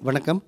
வணக்கம்.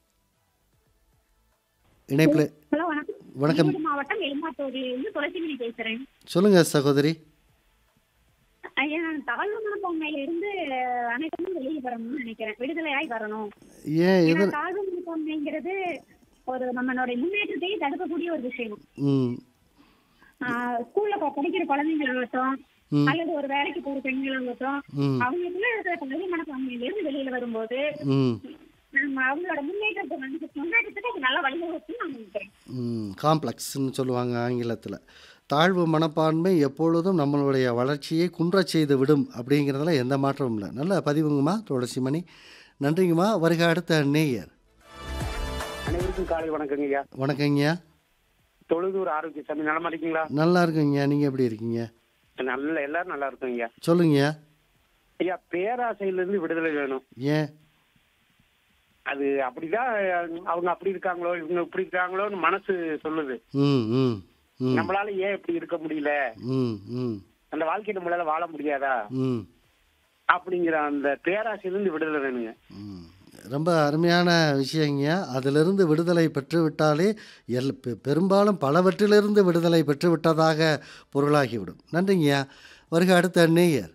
இணைப்பில் ஹலோ வணக்கம். வணக்கம். ஈரோடு மாவட்டம் எலுமாத்தூரிலிருந்து துளசிமணி பேசுறேன். சொல்லுங்க சகோதரி. ஐயா, நான் தாழ்வு மனப்பான்மையில இருந்து அனைத்தும் வெளியே வரணும்னு நினைக்கிறேன். விடுதலையாய் வரணும். ஏன் ஏன்னா எது தாழ்வு மனப்பான்மைங்கிறது ஒரு நம்மளுடைய முன்னேற்றத்தையே தடுக்கக்கூடிய ஒரு விஷயம். ம் ஸ்கூல்ல படிக்கிற குழந்தைங்களாகட்டும் ம் அல்லது ஒரு வேலைக்கு போற பெண்களாகட்டும், ம் அவங்களுக்குள்ள இருக்கிற தாழ்வு மனப்பான்மையில இருந்து வெளியில வரும்போது ம் நம்ம அவங்களோட முன்னேற்றத்துக்கு அது நல்லா வழிவகுக்குன்னு நான் நினைக்கிறேன். காம்ப்ளெக்ஸ்ன்னு சொல்லுவாங்க ஆங்கிலத்தில். தாழ்வு மனப்பான்மை எப்பொழுதும் நம்மளுடைய வளர்ச்சியை குன்றச் செய்து விடும் அப்படிங்கிறதுல எந்த மாற்றமும் இல்லை. நல்ல பதிவுங்கம்மா துளசிமணி. நன்றிங்கம்மா. வருக அடுத்த நேயர். அனைவருக்கும் காலை வணக்கங்க ஐயா. வணக்கங்கய்யா. தொழுதூர் ஆரோக்கிய சாமி நலமா இருக்கீங்களா? நல்லா இருக்குங்கய்யா. நீங்கள் எப்படி இருக்கீங்க? எல்லாரும் நல்லா இருக்கும் ஐயா. சொல்லுங்கய்யா. ஐயா, பேராசையிலிருந்து விடுதலை வேணும். ஏன்? அது அப்படிதான். அவங்க அப்படி இருக்காங்களோ இவங்க இப்படி இருக்காங்களோன்னு மனசு சொல்லுது. ம் ம் ம் நம்மளால ஏன் இப்படி இருக்க முடியல, ம் ம் அந்த வாழ்க்கையை நம்மளால வாழ முடியாதா ம் அப்படிங்கிற அந்த பேராசையிலிருந்து விடுதலை வேணுங்க. ம். ரொம்ப அருமையான விஷயங்கய்யா. அதிலிருந்து விடுதலை பெற்றுவிட்டாலே பெரும்பாலும் பலவற்றிலிருந்து விடுதலை பெற்றுவிட்டதாக பொருளாகிவிடும். நன்றிங்கய்யா. வருக அடுத்த நேயர்.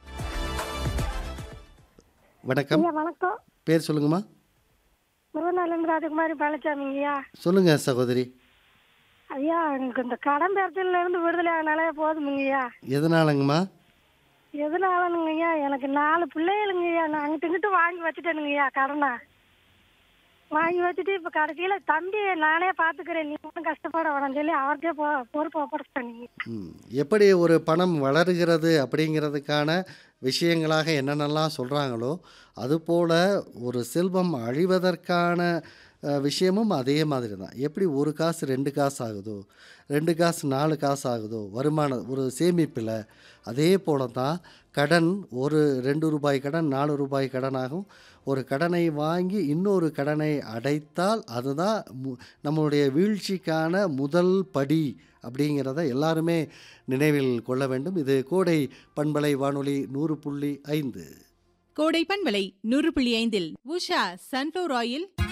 வணக்கம். ஐயா வணக்கம். பேர் சொல்லுங்கம்மா. முருகநாளன் ராஜகுமாரி பழனிசாமிங்கய்யா. சொல்லுங்க சகோதரி. ஐயா, எனக்கு இந்த கடன் பிரச்சனையில இருந்து விடுதலை ஆனாலே போதுமுங்கய்யா. எதனாலங்கம்மா? எதனாலனுங்கய்யா, எனக்கு 4 பிள்ளைகளுங்கய்யா. நான் அங்கிட்டு இங்கிட்டு வாங்கி வச்சுட்டேனுங்கய்யா. கடனை வாங்கி வச்சுட்டு இப்போ கடைசியில் தம்பி நானே பார்த்துக்கிறேன், நீ ஒன்றும் கஷ்டப்பட வேணாம்னு சொல்லி அவர்கிட்டே பொறுப்பு ஒப்படைச்சிட்டேனுங்க. ம். எப்படி ஒரு பணம் வளருகிறது அப்படிங்கிறதுக்கான விஷயங்களாக என்னென்னலாம் சொல்கிறாங்களோ அதுபோல் ஒரு செல்வம் அழிவதற்கான விஷயமும் அதே மாதிரி தான். எப்படி ஒரு காசு 2 காசு ஆகுதோ, 2 காசு 4 காசு ஆகுதோ வருமான ஒரு சேமிப்பில், அதே போல தான் கடன். ஒரு ₹2 கடன் ₹4 கடனாகும். ஒரு கடனை வாங்கி இன்னொரு கடனை அடைத்தால் அதுதான் நம்மளுடைய வீழ்ச்சிக்கான முதல் படி அப்படிங்கிறத எல்லாருமே நினைவில் கொள்ள வேண்டும். இது கோடை பண்பலை வானொலி 100.5. கோடை பண்பலை 100.5 உஷா சன்ஃப்ளவர் ஆயில்